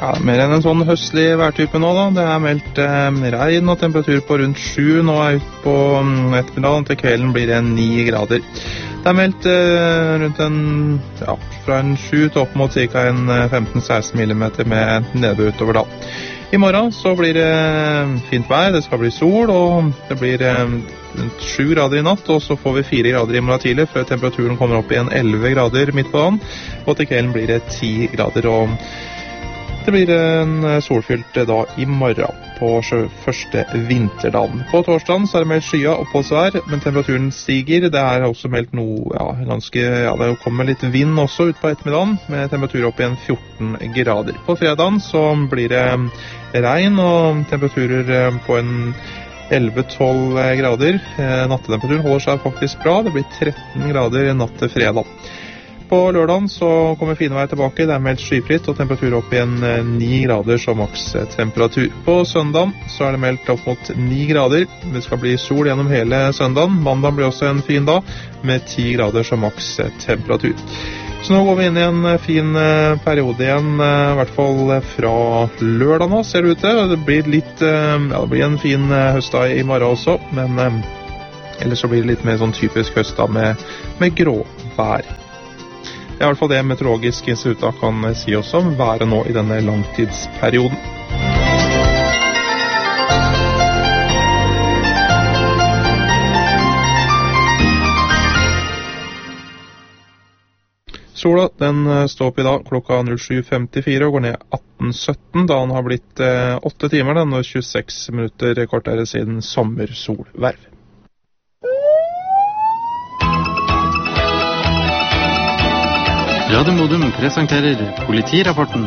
Ja, mer enn en sånn høstlig værtype nå da. Det meldt regn og temperatur på rundt 7. Nå ut på ettermiddagen. Til kvelden blir det 9 grader. Det meldt fra en 7 til opp mot ca. 15-16 millimeter med nedbør utover da. I morgen så blir det fint vær, det skal bli sol, og det blir rundt 7 grader i natt, og så får vi 4 grader i morgen tidlig, før temperaturen kommer opp igjen 11 grader midt på dagen, og til kvelden blir det 10 grader, og det blir en solfylt dag i morgen på første vinterdagen. På torsdagen så det meldt skya oppholdsvær, men temperaturen stiger. Det også meldt det kommer litt vind også ut på ettermiddagen, med temperatur opp igjen 14 grader. På fredagen så blir det regn og temperaturer på en 11-12 grader. Nattetemperaturen holder seg faktisk bra. Det blir 13 grader natt til fredag. På lørdagen så kommer finvær tilbake, det meldt skyfritt og temperatur opp igjen 9 grader som maks temperatur. På søndagen så det meldt opp mot 9 grader, det skal bli sol gjennom hele søndagen. Mandag blir også en fin dag med 10 grader som maks temperatur. Så nå går vi inn i en fin periode igjen, i hvert fall fra lørdag nå ser det ut til. Det blir det blir en fin høstdag i morgen også, men ellers så blir det litt mer sånn typisk høstdag med grå vær. Det i hvert fall det Meteorologisk institutt kan si oss om været nå i denne langtidsperioden. Sola den står opp i dag klokka 07.54 og går ned 18.17, da den har blitt 8 timer den, og 26 minutter kortere siden sommersolverv. Radio Modum presenterer politirapporten.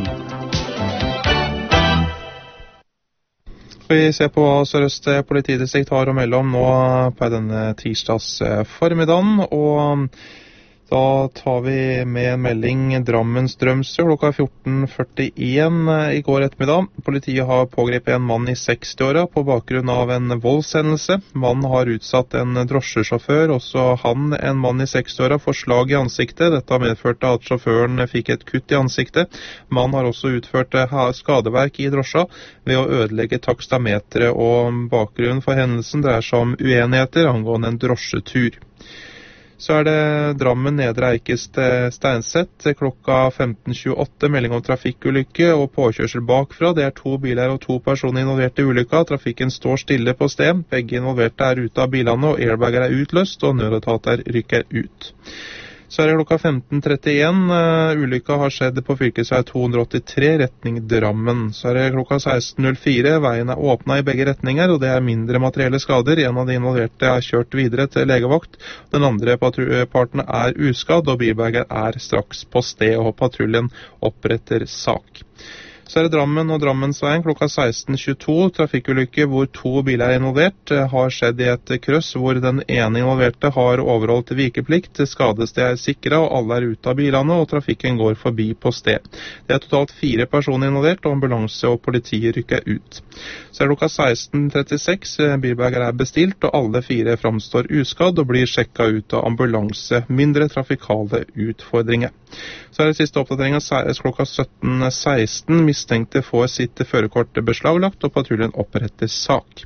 Vi ser på hva Sør-Øst politidistrikt har å melde om nå på denne tirsdags formiddagen, og da tar vi med en melding Drammen Strømsø klokka 14.41 i går ettermiddag. Politiet har pågrepet en mann i 60-åra på bakgrunn av en voldshendelse. Mannen har utsatt en drosjesjåfør, også han en mann i 60-åra, for slag i ansiktet. Dette medførte at sjåføren fikk et kutt i ansiktet. Mannen har også utført skadeverk i drosja ved å ødelegge takstameteret, og bakgrunnen for hendelsen dreier seg om uenigheter angående en drosjetur. Så det Drammen Nedre Eikest Steinset klokka 15.28, melding om trafikkulykke og påkjørsel bakfra. Det 2 biler og 2 personer involvert i ulykka. Trafikken står stille på sted. Begge involverte ute av bilene, og airbagger utløst, og nødetater rykker ut. Så det klokka 15.31, ulykka har skjedd på fylkesvei 283 retning Drammen. Så det klokka 16.04, veien åpnet i begge retninger, og det mindre materielle skader. En av de involverte kjørt videre til legevakt. Den andre parten uskadd, og bilberger straks på sted, og patruljen oppretter sak. Så det Drammen og Drammensveien klokka 16.22, trafikkulykke hvor 2 biler involvert, har skjedd i et kryss hvor den ene involverte har overholdt vikeplikt, skadested sikret og alle ute av bilene, og trafikken går forbi på sted. Det totalt 4 personer involvert, og ambulanse og politiet rykker ut. Så klokka 16.36, bilberger bestilt, og alle 4 framstår uskadd og blir sjekket ut av ambulanse. Mindre trafikale utfordringer. Så det siste oppdateringen klokka 17.16. Mistenkte får sitt førerkort beslaglagt, og patruljen oppretter sak.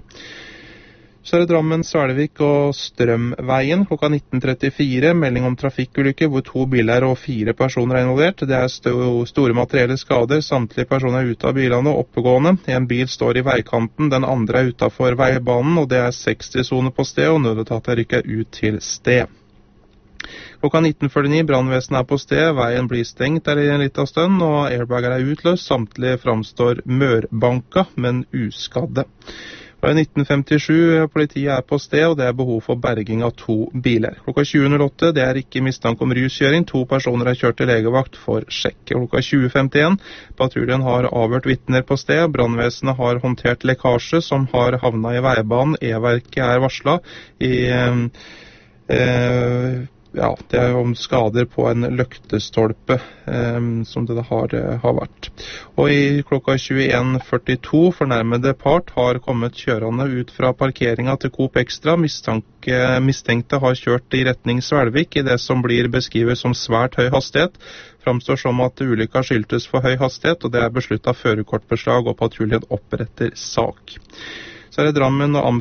Så det Drammen, Svelvik og Strømveien klokka 19.34. Melding om trafikkulykke hvor 2 biler og 4 personer involvert. Det store materielle skader. Samtlige personer ute av bilene og oppegående. En bil står i veikanten, den andre utenfor veibanen, og det 60-sone på sted, og nødetater rykker ut til sted. Klokka 19.49, brannvesenet på sted, veien blir stengt i en liten stund, og airbagger utløst, samtlige framstår mørbanka, men uskadde. Og i 1957, politiet på sted, og det behov for berging av 2 biler. Klokka 20.08, det ikke mistanke om ruskjøring, 2 personer kjørt til legevakt for sjekk. Klokka 20.51, patruljen har avhørt vitner på sted, brannvesenet har håndtert lekkasje som har havnet i veibanen, E-verket varslet ja, det er om skader på en løktestolpe som det har vært. Og i klokka 21:42 fornærmede part har kommet kjørende ut fra parkeringen til Coop Extra. Mistenkte har kjørt i retning Svelvik i det som blir beskrivet som svært høy hastighet. Framstår som at ulykka skyldtes for høy hastighet, og det er besluttet førerkortbeslag, og patruljen oppretter sak. Så er det Drammen og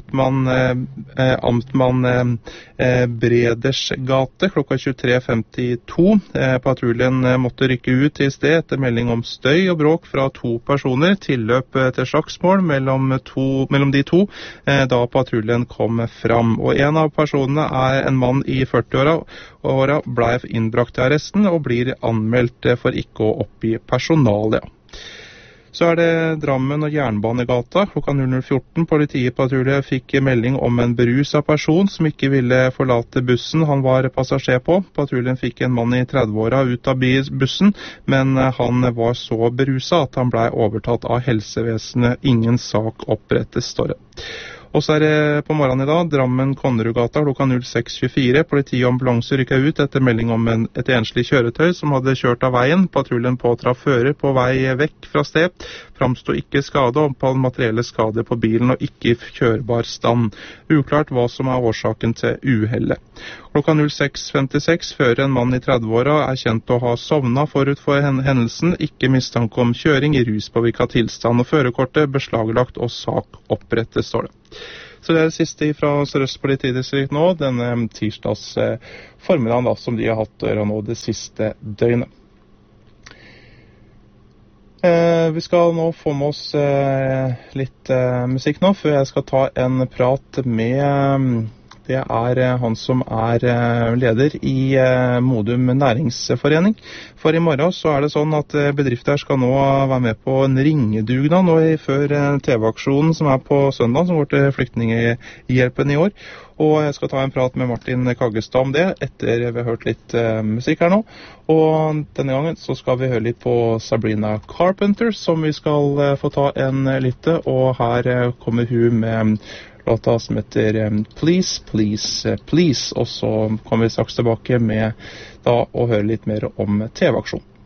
amtmann Breders gate klokka 23:52. Patruljen måtte rykke ut i sted etter melding om støy og bråk fra 2 personer. Tilløp til slagsmål mellom de to da patruljen kom fram. Og en av personene er en mann i 40-åra, ble innbrakt til arresten og blir anmeldt for ikke å oppgi personale. Så er det Drammen og Jernbanegata klokka 00:14. Politipatrulje fikk melding om en beruset person som ikke ville forlate bussen han var passasjer på. Patruljen fikk en mann i 30-åra ut av bussen, men han var så beruset at han ble overtatt av helsevesenet. Ingen sak opprettes, står det. Og så er det på morgenen i dag, Drammen-Konnerudgata klokka 06:24. Politi og ambulanse rykket ut etter melding om et enslig kjøretøy som hadde kjørt av veien. Patruljen påtraff fører på vei vekk fra sted. Framstod ikke skade og på materielle skader på bilen og ikke i kjørbar stand. Uklart hva som er årsaken til uhellet. Klokka 06:56 fører en mann i 30-åra er kjent å ha sovnet forut for hendelsen. Ikke mistanke om kjøring i ruspåvirket tilstand, og førerkortet beslaglagt og sak opprettet, står det. Så det er det siste fra Sør-Øst politidistrikt nå, denne tirsdags formiddagen da, som de har hatt nå det siste døgnet. Vi skal nå få med oss litt musikk nå, før jeg skal ta en prat med det er han som er leder i Modum Næringsforening. For i morgen så er det sånn at bedrifter skal nå være med på en ringedugnad nå før TV-aksjonen som er på søndag, som går til Flyktninghjelpen i år. Og jeg skal ta en prat med Martin Kaggestad om det etter vi har hørt litt musikk her nå. Og denne gangen så skal vi høre litt på Sabrina Carpenter, som vi skal få ta en lytte. Og her kommer hun med låta som heter Please, Please, Please. Og så kommer vi straks tilbake med da å høre litt mer om TV-aksjonen.